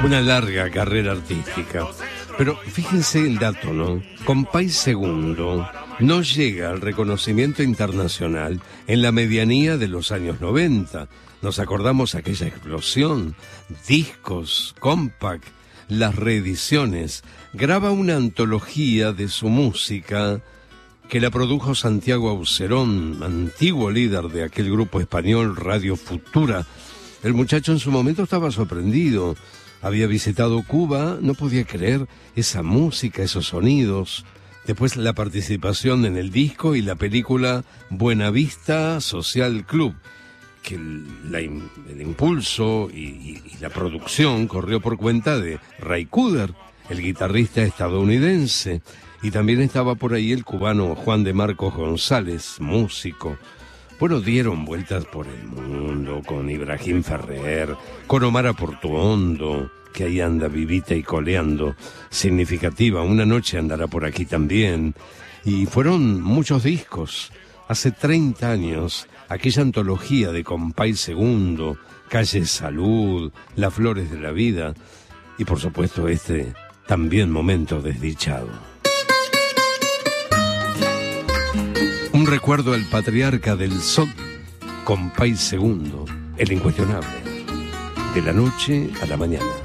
Una larga carrera artística. Pero fíjense el dato, ¿no? Compay Segundo no llega al reconocimiento internacional en la medianía de los años 90. Nos acordamos aquella explosión, discos, compact, las reediciones. Graba una antología de su música que la produjo Santiago Aucerón, antiguo líder de aquel grupo español Radio Futura. El muchacho en su momento estaba sorprendido. Había visitado Cuba, no podía creer esa música, esos sonidos. Después la participación en el disco y la película Buenavista Social Club, que el impulso y la producción corrió por cuenta de Ray Cooder, el guitarrista estadounidense, y también estaba por ahí el cubano Juan de Marcos González, músico. Bueno, dieron vueltas por el mundo con Ibrahim Ferrer, con Omar Portuondo, que ahí anda vivita y coleando, significativa, una noche andará por aquí también. Y fueron muchos discos. Hace 30 años, aquella antología de Compay Segundo, Calle Salud, Las Flores de la Vida, y por supuesto este también momento desdichado. Un recuerdo al patriarca del soul, Compay Segundo, el incuestionable, de la noche a la mañana.